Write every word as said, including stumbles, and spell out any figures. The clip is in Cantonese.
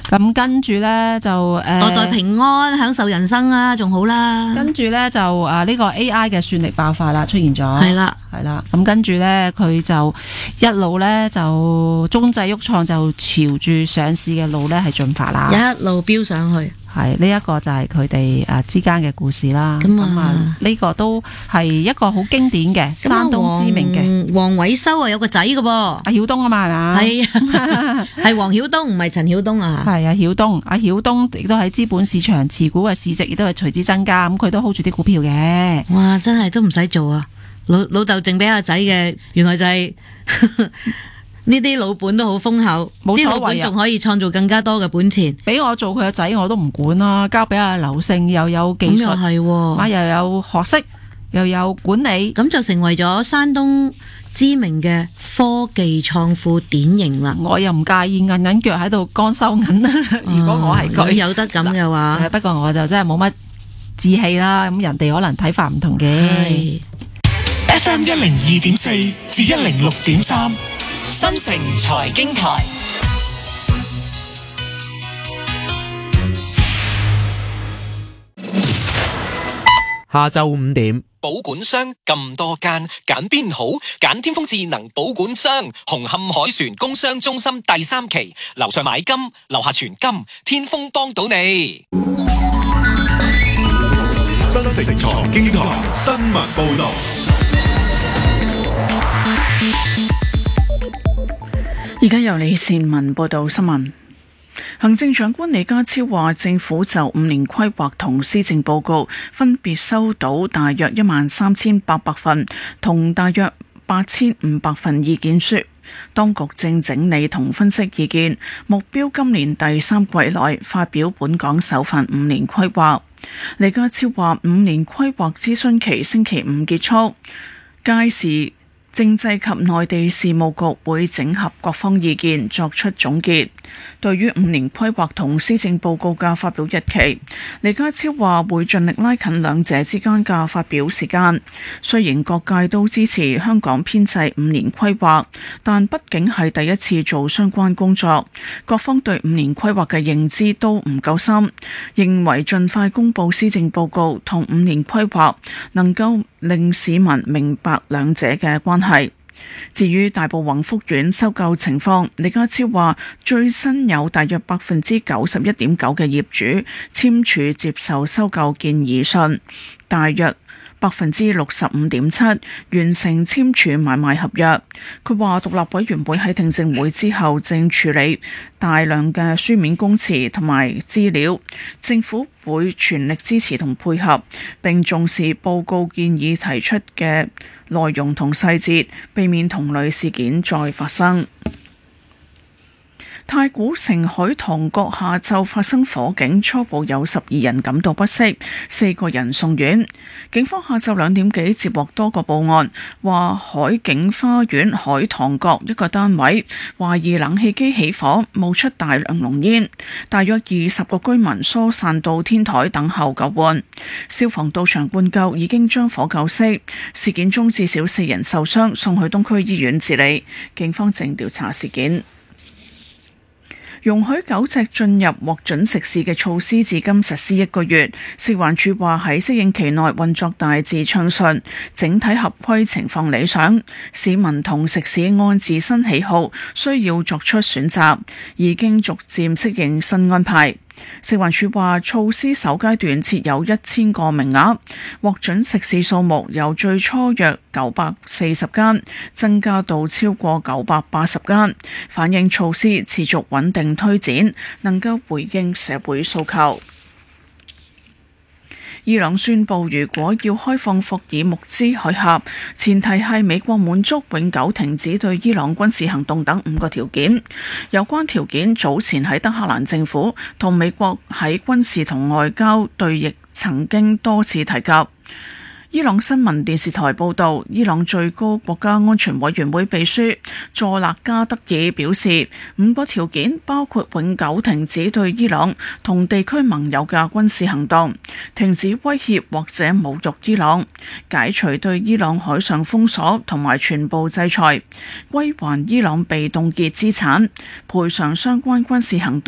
咁跟住咧就誒， 代代平安，享受人生啦，仲好啦。 跟住咧就誒呢個 A I 嘅算力爆發啦，出現咗。 係啦， 係啦。咁跟住咧，佢就一路咧就中製鬱創就朝住上市嘅路咧係進發啦， 一路飆上去。 係呢一個就係佢哋誒之間嘅故事啦。 咁啊， 咁啊呢個都係一個好經典嘅山東知名嘅黃偉修啊，有個仔嘅噃， 阿曉東啊嘛，係嘛？ 係啊，係黃曉東，唔係陳曉東啊。 係啊，曉東，阿曉東亦都喺資本市場持股嘅市值亦都係隨之增加，咁佢都 hold 住啲股票嘅。 哇，真係都唔使做啊！老老豆剩俾阿仔嘅，原來就係呢啲老本都好豐厚，啲老本仲可以創造更加多嘅本錢。 俾我做佢嘅仔，我都唔管啦，交俾阿劉勝，又有技術， 咁又係， 又有學識，又有管理， 咁就成為咗山東知名嘅科技創富典型啦。 我又唔介意銀銀腳喺度乾收銀啦。如果我係佢， 哦，有得咁嘅話， 不過我就真係冇乜志氣啦。咁人哋可能睇法唔同嘅。 F M 一零二點四至一零六點三，新城財經台。 下晝五點， 保管商咁多間，揀邊好？揀天風智能保管商，紅磡海船工商中心第三期，樓上買金，樓下存金，天風幫到你。 新城財經台新聞報道。 而家由李善文報道新聞。行政長官李家超話，政府就五年規劃同施政報告分別收到大約一萬三千八百份同大約八千五百份意見書，當局正整理同分析意見，目標今年第三季內發表本港首份五年規劃。李家超話，五年規劃諮詢期星期五結束，屆時政制及內地事務局會整合各方意見作出總結。對於五年規劃同施政報告嘅發表日期，李家超話會盡力拉近兩者之間嘅發表時間。雖然各界都支持香港編制五年規劃，但畢竟係第一次做相關工作，各方對五年規劃嘅認知都唔夠深，認為盡快公布施政報告同五年規劃能夠令市民明白兩者嘅關係。至於大埔宏福苑收購情況，李家超話最新有大約百分之九十一點九嘅業主簽署接受收購建議信，大約百分之六十五點七完成簽署買賣合約。佢話獨立委員會喺聽證會之後正處理大量嘅書面供詞同埋資料，政府會全力支持同配合，並重視報告建議提出嘅內容同細節，避免同類事件再發生。太古城海棠閣下晝發生火警，初步有十二人感到不適，四個人送院。警方下晝兩點幾接獲多個報案，話海景花園海棠閣一個單位懷疑冷氣機起火，冒出大量濃煙，大約二十個居民疏散到天台等候救援。消防到場灌救，已經將火救熄。事件中至少四人受傷，送去東區醫院治理。警方正調查事件。容許狗隻進入獲准食肆嘅措施至今實施一個月，食環署話喺適應期內運作大致暢順，整體合規情況理想。市民同食肆按自身喜好需要作出選擇，已經逐漸適應新安排。食環署話，措施首階段設有一千個名額，獲准食肆數目由最初約九百四十間增加到超過九百八十間，反映措施持續穩定推展，能夠回應社會訴求。伊朗宣布，如果要開放霍爾木茲海峽，前提係美國滿足永久停止對伊朗軍事行動等五個條件。有關條件早前喺德黑蘭政府同美國喺軍事同外交對弈曾經多次提及。伊朗新聞電視台報導，伊朗最高國家安全委員會秘書佐勒加德爾表示，五個條件包括永久停止對伊朗同地區盟友嘅軍事行動，停止威脅或者侮辱伊朗，解除對伊朗海上封鎖同埋全部制裁，歸還伊朗被凍結資產，賠償相關軍事行動。